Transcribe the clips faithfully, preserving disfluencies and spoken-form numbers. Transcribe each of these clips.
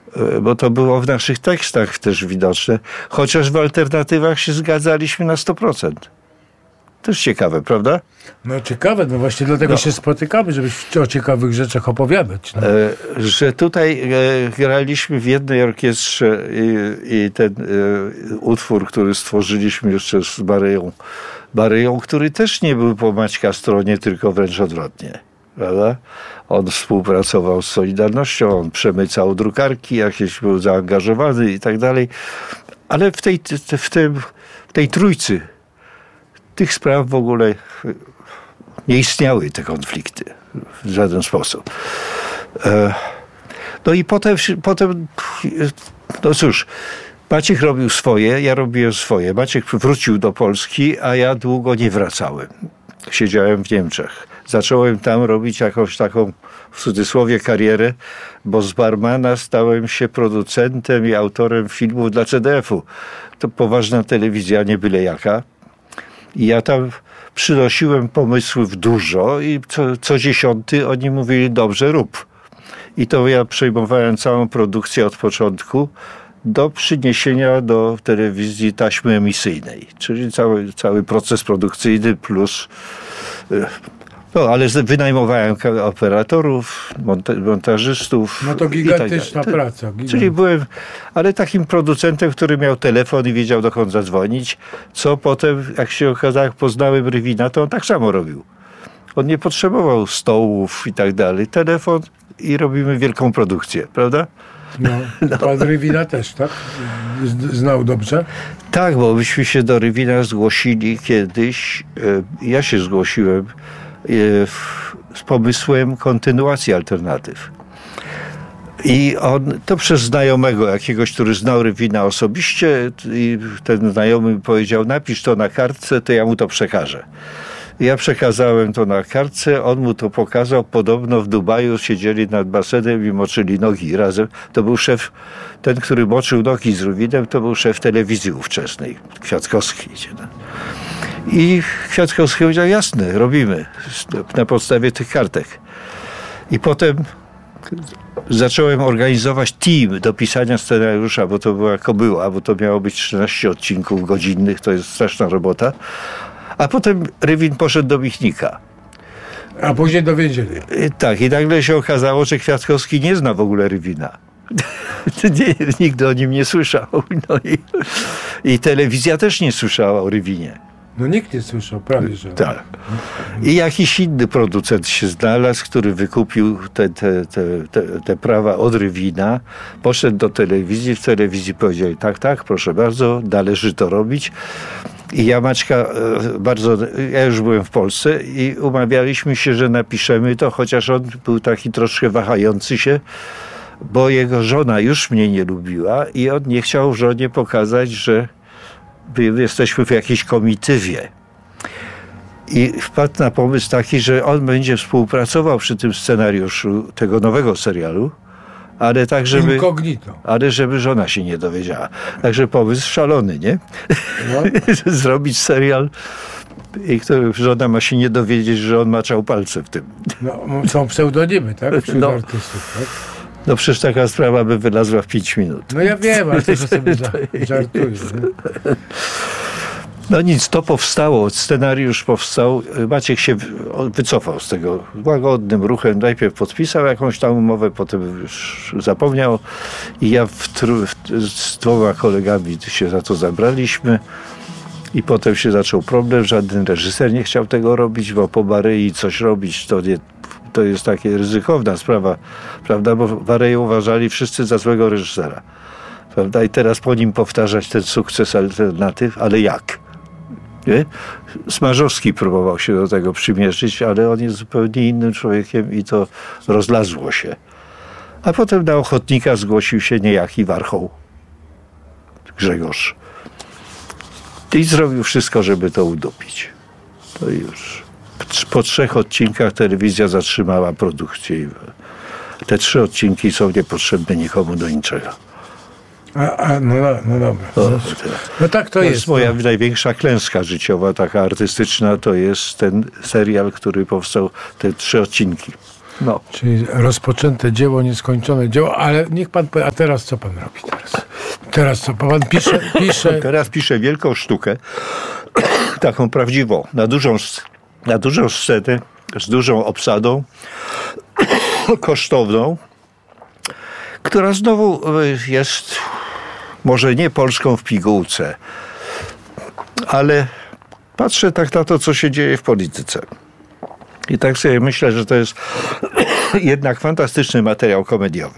bo to było w naszych tekstach też widoczne, chociaż w alternatywach się zgadzaliśmy na sto procent. Też ciekawe, prawda? No ciekawe, no właśnie dlatego no. się spotykamy, żeby o ciekawych rzeczach opowiadać. No. E, że tutaj e, graliśmy w jednej orkiestrze i, i ten e, utwór, który stworzyliśmy jeszcze z Baryją, Baryją, który też nie był po Maćka stronie, tylko wręcz odwrotnie. Prawda? On współpracował z Solidarnością, on przemycał drukarki, jakieś był zaangażowany i tak dalej. Ale w tej, w tym, w tej trójcy tych spraw w ogóle nie istniały te konflikty w żaden sposób. No i potem, potem no cóż, Maciek robił swoje, ja robiłem swoje. Maciek wrócił do Polski, a ja długo nie wracałem. Siedziałem w Niemczech. Zacząłem tam robić jakąś taką, w cudzysłowie, karierę, bo z barmana stałem się producentem i autorem filmów dla C D F-u. To poważna telewizja, nie byle jaka. I ja tam przynosiłem pomysłów dużo i co, co dziesiąty oni mówili, dobrze, rób. I to ja przejmowałem całą produkcję od początku do przyniesienia do telewizji taśmy emisyjnej. Czyli cały, cały proces produkcyjny plus... No, ale wynajmowałem operatorów, monta- montażystów. No to gigantyczna tak praca. Gigant. Czyli byłem, ale takim producentem, który miał telefon i wiedział, dokąd zadzwonić, co potem, jak się okazało, jak poznałem Rywina, to on tak samo robił. On nie potrzebował stołów i tak dalej. Telefon i robimy wielką produkcję, prawda? No, no. Pan Rywina też, tak? Znał dobrze? Tak, bo myśmy się do Rywina zgłosili kiedyś. Ja się zgłosiłem z pomysłem kontynuacji alternatyw. I on, to przez znajomego jakiegoś, który znał Rywina osobiście, i ten znajomy mi powiedział, napisz to na kartce, to ja mu to przekażę. Ja przekazałem to na kartce, on mu to pokazał. Podobno w Dubaju siedzieli nad basenem i moczyli nogi razem. To był szef, ten, który moczył nogi z Rywinem, to był szef telewizji ówczesnej, Kwiatkowski. I Kwiatkowski powiedział, jasne, robimy na podstawie tych kartek. I potem zacząłem organizować team do pisania scenariusza, bo to była kobyła, bo to miało być trzynaście odcinków godzinnych, to jest straszna robota. A potem Rywin poszedł do Michnika. A później do więzienia. I, tak, i nagle się okazało, że Kwiatkowski nie zna w ogóle Rywina. nie, nigdy o nim nie słyszał. No i, i telewizja też nie słyszała o Rywinie. No nikt nie słyszał, prawie że. Tak. I jakiś inny producent się znalazł, który wykupił te, te, te, te, te prawa od Rywina, poszedł do telewizji, w telewizji powiedzieli, tak, tak, proszę bardzo, należy to robić. I ja Maćka bardzo, ja już byłem w Polsce i umawialiśmy się, że napiszemy to, chociaż on był taki troszkę wahający się, bo jego żona już mnie nie lubiła i on nie chciał żonie pokazać, że jesteśmy w jakiejś komitywie. I wpadł na pomysł taki, że on będzie współpracował przy tym scenariuszu tego nowego serialu, ale tak, żeby, Incognito. ale żeby żona się nie dowiedziała. Także pomysł szalony, nie? No. Zrobić serial, i który żona ma się nie dowiedzieć, że on maczał palce w tym. No, są pseudonimy, tak? Wśród no. artystów, tak? No przecież taka sprawa by wylazła w pięć minut. No ja wiem, ale to sobie żartuję. Nie? No nic, to powstało, scenariusz powstał. Maciek się wycofał z tego łagodnym ruchem. Najpierw podpisał jakąś tam umowę, potem już zapomniał. I ja w, w, z dwoma kolegami się za to zabraliśmy. I potem się zaczął problem. Żaden reżyser nie chciał tego robić, bo po Baryi coś robić to nie... To jest taka ryzykowna sprawa, prawda? Bo Baryję uważali wszyscy za złego reżysera. Prawda? I teraz po nim powtarzać ten sukces alternatyw, ale jak? Nie? Smarzowski próbował się do tego przymierzyć, ale on jest zupełnie innym człowiekiem i to rozlazło się. A potem na ochotnika zgłosił się niejaki Warchoł, Grzegorz. I zrobił wszystko, żeby to udupić. To już... Po trzech odcinkach telewizja zatrzymała produkcję. Te trzy odcinki są niepotrzebne nikomu do niczego. A, a no, no dobra. No, no tak to, to jest. jest moja no. największa klęska życiowa, taka artystyczna, to jest ten serial, który powstał, te trzy odcinki. No. Czyli rozpoczęte dzieło, nieskończone dzieło, ale niech pan powie, a teraz co pan robi teraz? Teraz co? Pan pisze? pisze... Teraz piszę wielką sztukę, taką prawdziwą, na dużą, na dużą scenę, z dużą obsadą, kosztowną, która znowu jest może nie Polską w pigułce, ale patrzę tak na to, co się dzieje w polityce. I tak sobie myślę, że to jest jednak fantastyczny materiał komediowy.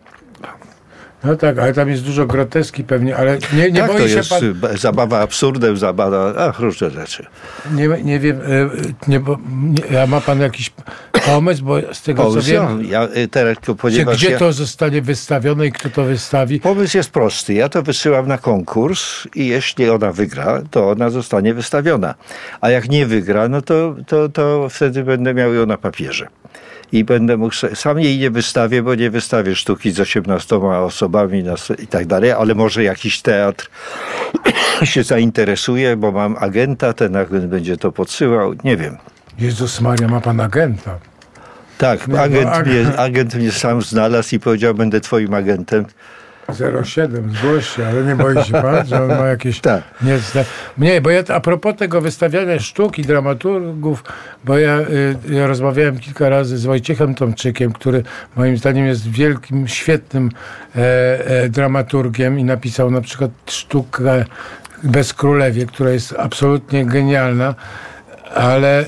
No tak, ale tam jest dużo groteski pewnie, ale nie, nie tak, boi to się jest pan... zabawa absurdem, zabawa, ach, różne rzeczy. Nie, nie wiem, nie, bo, nie, a ma pan jakiś pomysł, bo z tego Pomysł, co wiem, ja, teraz, ponieważ gdzie ja, to zostanie wystawione i kto to wystawi? pomysł jest prosty. Ja to wysyłam na konkurs i jeśli ona wygra, to ona zostanie wystawiona. A jak nie wygra, no to, to, to wtedy będę miał ją na papierze. I będę mógł, sam jej nie wystawię, bo nie wystawię sztuki z osiemnastoma osobami i tak dalej, ale może jakiś teatr się zainteresuje, bo mam agenta, ten agent będzie to podsyłał, nie wiem. Jezus Maria, ma pan agenta. Tak, Nie, agent, ag- mnie, agent mnie sam znalazł i powiedział, będę twoim agentem. zero siedem, zgłoś się, ale nie boi się pan, że on ma jakieś... Tak. Nie, nie, bo ja a propos tego wystawiania sztuk i dramaturgów, bo ja, y, ja rozmawiałem kilka razy z Wojciechem Tomczykiem, który moim zdaniem jest wielkim, świetnym e, e, dramaturgiem i napisał na przykład sztukę Bezkrólewie, która jest absolutnie genialna, ale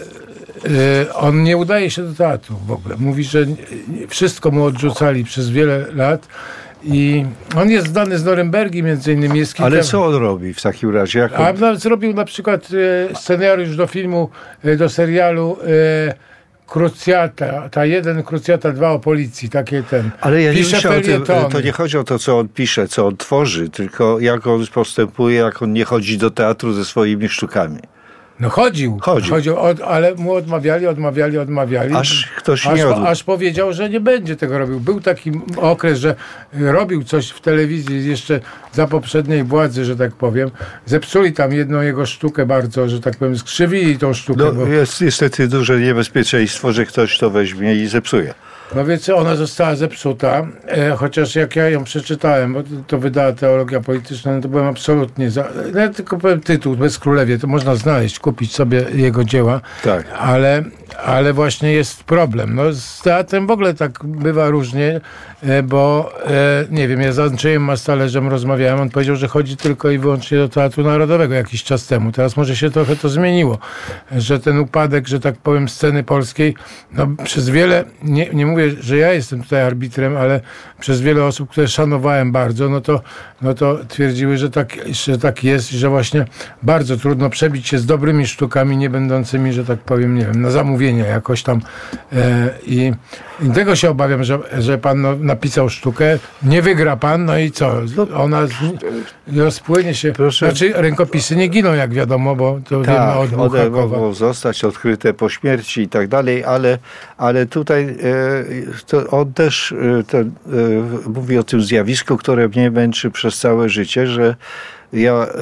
y, on nie udaje się do teatru w ogóle. Mówi, że wszystko mu odrzucali przez wiele lat. I on jest znany z Norymbergi między innymi. Jest kilka... Ale co on robi w takim razie? Jak on... A no, zrobił na przykład e, scenariusz do filmu, e, do serialu e, Krucjata, ta jeden, Krucjata dwa o policji, takie ten. Ale ja nie Pisze myślę o tym, felietony. to nie chodzi o to, co on pisze, co on tworzy, tylko jak on postępuje, jak on nie chodzi do teatru ze swoimi sztukami. No chodził, Chodził. chodził od, ale mu odmawiali, odmawiali, odmawiali. Aż ktoś aż, nie odmówił. aż powiedział, że nie będzie tego robił. Był taki okres, że robił coś w telewizji jeszcze za poprzedniej władzy, że tak powiem. Zepsuli tam jedną jego sztukę bardzo, że tak powiem, skrzywili tą sztukę. No, bo... jest niestety duże niebezpieczeństwo, że ktoś to weźmie i zepsuje. No więc ona została zepsuta, e, chociaż jak ja ją przeczytałem, bo to, to wydała Teologia Polityczna, no to byłem absolutnie za... No ja tylko powiem tytuł, Bezkrólewie, to można znaleźć, kupić sobie jego dzieła, Tak. ale, ale właśnie jest problem. No z teatrem w ogóle tak bywa różnie, e, bo e, nie wiem, ja z Andrzejem Mastalerzem rozmawiałem, on powiedział, że chodzi tylko i wyłącznie do Teatru Narodowego jakiś czas temu. Teraz może się trochę to zmieniło, że ten upadek, że tak powiem, sceny polskiej, no przez wiele, nie, nie mówię, że ja jestem tutaj arbitrem, ale przez wiele osób, które szanowałem bardzo, no to, no to twierdziły, że tak, że tak jest i że właśnie bardzo trudno przebić się z dobrymi sztukami, nie będącymi, że tak powiem, nie wiem, na zamówienie jakoś tam. E, i, I tego się obawiam, że, że pan no, napisał sztukę, nie wygra pan, no i co? Ona z, rozpłynie się. Proszę. Znaczy rękopisy nie giną, jak wiadomo, bo to wiemy Tak, od one Buchakowa. mogą zostać odkryte po śmierci i tak dalej, ale, ale tutaj e, to on też e, to, e, mówi o tym zjawisku, które mnie męczy przez całe życie, że ja e,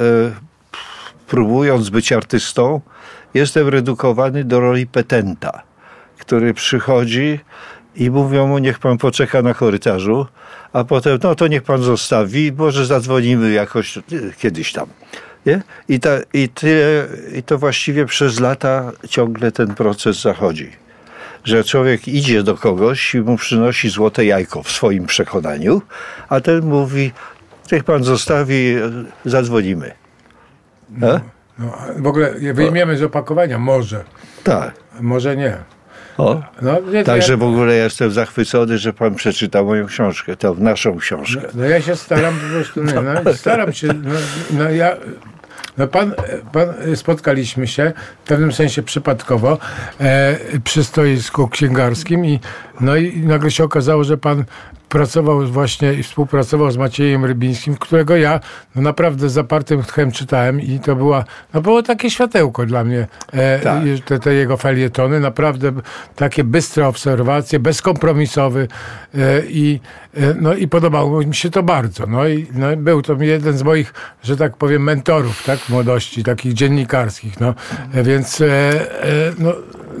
próbując być artystą, jestem redukowany do roli petenta, który przychodzi i mówią mu, niech pan poczeka na korytarzu, a potem, no to niech pan zostawi, może zadzwonimy jakoś kiedyś tam. Nie? I, ta, i, tyle, I to właściwie przez lata ciągle ten proces zachodzi. Że człowiek idzie do kogoś i mu przynosi złote jajko w swoim przekonaniu, a ten mówi, niech pan zostawi, zadzwonimy. No, no, w ogóle wyjmiemy z opakowania, może. Tak. Może nie. O. No, nie Także ja, w ogóle jestem zachwycony, że pan przeczytał moją książkę, tę naszą książkę. no, no ja się staram po prostu, nie, no, staram się, no, no ja... No pan, pan, spotkaliśmy się w pewnym sensie przypadkowo e, przy stoisku księgarskim i, no i nagle się okazało, że pan pracował właśnie i współpracował z Maciejem Rybińskim, którego ja no naprawdę z zapartym tchem czytałem i to była, no było takie światełko dla mnie, e, Tak. te, te jego felietony, naprawdę takie bystre obserwacje, bezkompromisowy e, i, e, no i podobało mi się to bardzo. No i no, był to jeden z moich, że tak powiem, mentorów, tak, w młodości, takich dziennikarskich, no, e, więc e, e, no,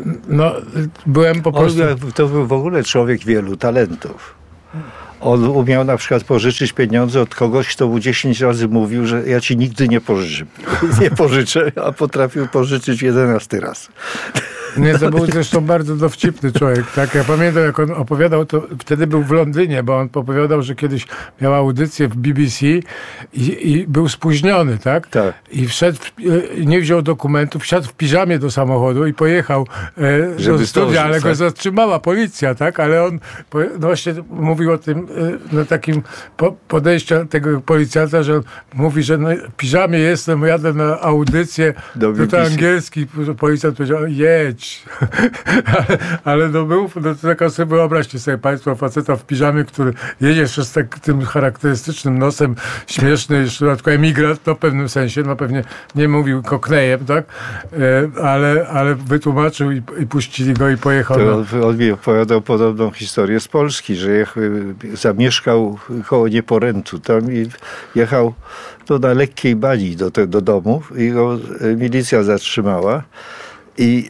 no, byłem po prostu... On, to był w ogóle człowiek wielu talentów. On umiał na przykład pożyczyć pieniądze od kogoś, kto mu dziesięć razy mówił, że ja ci nigdy nie pożyczę. Nie pożyczę, a potrafił pożyczyć jedenasty raz. Nie, to był zresztą bardzo dowcipny człowiek. Tak? Ja pamiętam, jak on opowiadał, to wtedy był w Londynie, bo on opowiadał, że kiedyś miał audycję w B B C i, i był spóźniony, tak? Tak. I wszedł, nie wziął dokumentów, wsiadł w piżamie do samochodu i pojechał e, Żeby do studia, zdążyć, ale tak? go zatrzymała policja, tak? Ale on no właśnie mówił o tym, e, na takim po, podejściu tego policjanta, że on mówi, że no, w piżamie jestem, jadę na audycję, Do to, to angielski policjant powiedział, jedź. ale, ale no był, no to taka sobie wyobraźcie sobie państwo faceta w piżamie, który jedzie jeszcze z tak, tym charakterystycznym nosem, śmieszny, jeszcze dodatkowo emigrant, no w pewnym sensie, no pewnie nie mówił koknejem, tak? E, ale, ale wytłumaczył i, i puścili go i pojechał. To na... on, on mi opowiadał podobną historię z Polski, że jech, zamieszkał koło Nieporętu tam i jechał to na lekkiej bani do, te, do domu i go milicja zatrzymała. I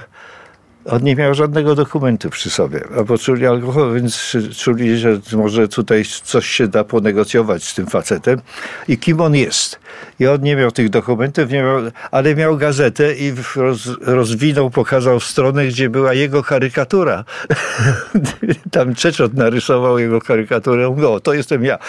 on nie miał żadnego dokumentu przy sobie, a poczuli alkohol, więc czuli, że może tutaj coś się da ponegocjować z tym facetem. I kim on jest? I on nie miał tych dokumentów, nie miał, ale miał gazetę i roz, rozwinął, pokazał stronę, gdzie była jego karykatura. Tam Czeczot narysował jego karykaturę. Mówił, o, to jestem ja.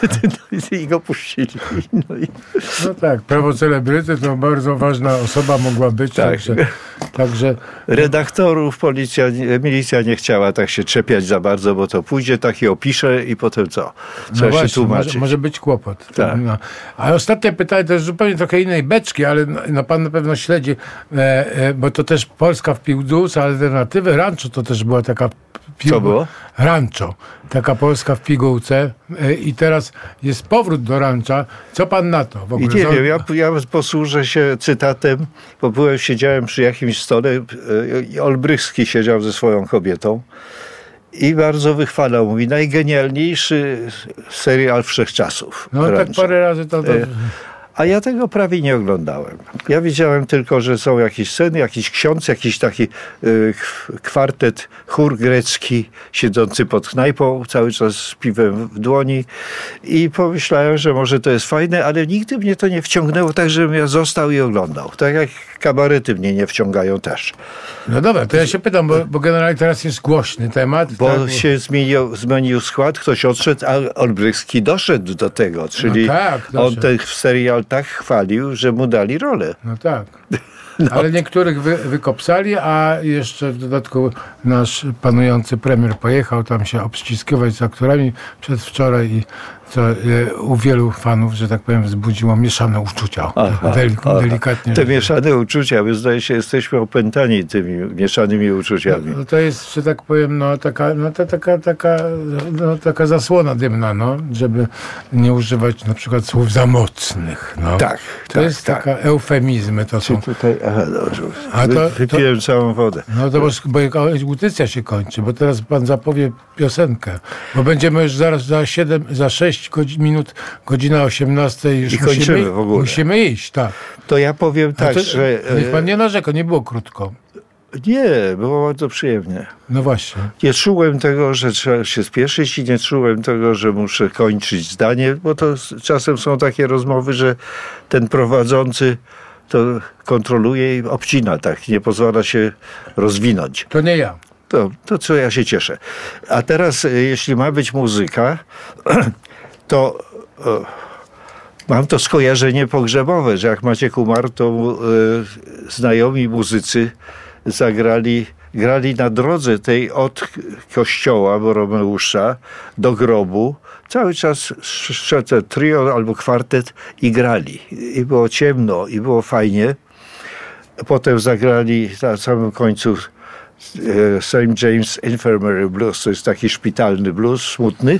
I go puścili. No, i... no tak, prawo celebryty to bardzo ważna osoba mogła być. Tak. Także, także... Redaktorów policja, milicja nie chciała tak się czepiać za bardzo, bo to pójdzie, tak i opisze i potem co? Trzeba no właśnie, się tłumaczyć. Może, może być kłopot. Tak. No. A ostatnie pytanie to jest zupełnie trochę innej beczki, ale no, no pan na pewno śledzi, e, e, bo to też Polska w pigułce, alternatywy. Rancho to też była taka Co było? Rancho. Taka Polska w pigułce e, i teraz jest powrót do rancha. Co pan na to w ogóle? I nie wiem, ja, ja posłużę się cytatem, bo byłem, siedziałem przy jakimś stole i Olbrychski siedział ze swoją kobietą i bardzo wychwalał. Mówi, najgenialniejszy serial wszechczasów. No Rancho. tak parę razy to... to... A ja tego prawie nie oglądałem. Ja widziałem tylko, że są jakieś sceny, jakiś ksiądz, jakiś taki y, kwartet, chór grecki siedzący pod knajpą, cały czas z piwem w dłoni i pomyślałem, że może to jest fajne, ale nigdy mnie to nie wciągnęło tak, żebym ja został i oglądał. Tak jak kabarety mnie nie wciągają też. No dobra, to ja się pytam, bo, bo generalnie teraz jest głośny temat. Bo tak, bo... się zmienił, zmienił skład, ktoś odszedł, a Olbrychski doszedł do tego, czyli no tak, on ten serial tak chwalił, że mu dali rolę. No tak. No. Ale niektórych wy, wykopsali, a jeszcze w dodatku nasz panujący premier pojechał tam się obściskiwać z aktorami przedwczoraj i co e, u wielu fanów, że tak powiem, wzbudziło mieszane uczucia. Aha, Delik, aha. delikatnie. Te mieszane uczucia, my zdaje się jesteśmy opętani tymi mieszanymi uczuciami. No, to jest, że tak powiem, no taka, no, to, taka, taka, no, taka zasłona dymna, no, żeby nie używać na przykład słów za mocnych. No. Tak, To tak, jest tak. taka eufemizmy. To są. Tutaj, aha, dobrze. A to- Wy, wypiłem całą wodę. No to bo, bo audycja się kończy, bo teraz pan zapowie piosenkę, bo będziemy już zaraz za siedem, za sześć godzin, minut, godzina osiemnasta i już I kończymy musimy, w ogóle. musimy iść, tak. To ja powiem A tak, to, że... niech pan nie narzeka, nie było krótko. Nie, było bardzo przyjemnie. No właśnie. Nie czułem tego, że trzeba się spieszyć i nie czułem tego, że muszę kończyć zdanie, bo to czasem są takie rozmowy, że ten prowadzący to kontroluje i obcina, tak, nie pozwala się rozwinąć. To nie ja. To, to co ja się cieszę. A teraz, jeśli ma być muzyka, to o, mam to skojarzenie pogrzebowe, że jak Maciek umarł, to y, znajomi muzycy zagrali, grali na drodze tej od kościoła Boromeusza do grobu. Cały czas szedł trio albo kwartet i grali. I było ciemno, i było fajnie. Potem zagrali na samym końcu Saint James Infirmary Blues, to jest taki szpitalny blues, smutny.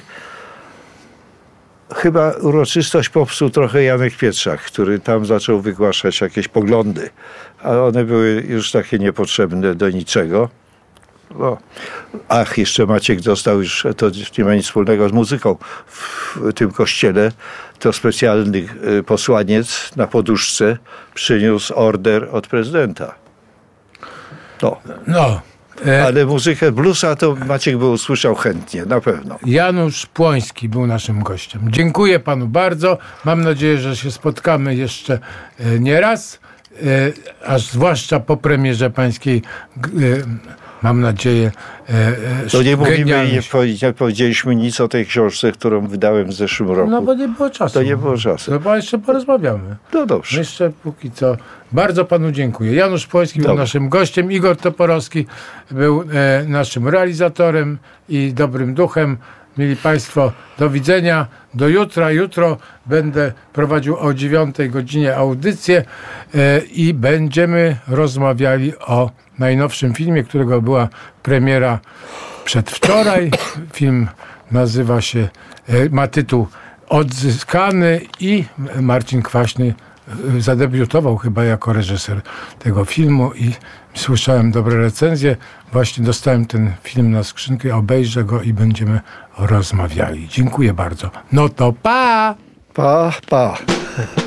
Chyba uroczystość popsuł trochę Janek Pietrzak, który tam zaczął wygłaszać jakieś poglądy, a one były już takie niepotrzebne do niczego. No. Ach, jeszcze Maciek dostał już, to nie ma nic wspólnego z muzyką, w tym kościele to specjalny posłaniec na poduszce przyniósł order od prezydenta. No. No. E, Ale muzykę bluesa to Maciek by usłyszał chętnie, na pewno. Janusz Płoński był naszym gościem. Dziękuję panu bardzo. Mam nadzieję, że się spotkamy jeszcze e, nie raz, e, aż zwłaszcza po premierze pańskiej, g- e, mam nadzieję, e, e, To nie mówimy, genialnej- nie, powie- nie powiedzieliśmy nic o tej książce, którą wydałem w zeszłym roku. No bo nie było czasu. To nie było czasu. No bo jeszcze porozmawiamy. No dobrze. Jeszcze póki co. Bardzo panu dziękuję. Janusz Płoński był Dobra. naszym gościem. Igor Toporowski był e, naszym realizatorem i dobrym duchem. Mieli państwo, do widzenia. Do jutra. Jutro będę prowadził o dziewiątej godzinie audycję e, i będziemy rozmawiali o najnowszym filmie, którego była premiera przedwczoraj. Film nazywa się, e, ma tytuł Odzyskany i Marcin Kwaśny zadebiutował chyba jako reżyser tego filmu i słyszałem dobre recenzje. Właśnie dostałem ten film na skrzynkę, obejrzę go i będziemy rozmawiali. Dziękuję bardzo. No to pa! Pa, pa.